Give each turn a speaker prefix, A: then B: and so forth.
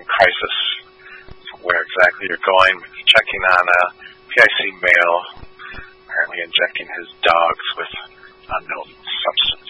A: crisis. So where exactly you're going, checking on a PIC male, apparently injecting his dogs with unknown substance.